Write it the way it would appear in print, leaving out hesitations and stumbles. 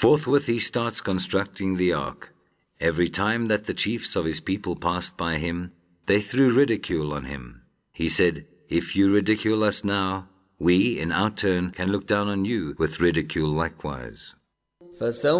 Forthwith he starts constructing the ark. Every time that the chiefs of his people passed by him, they threw ridicule on him. He said, "If you ridicule us now, we in our turn can look down on you with ridicule likewise."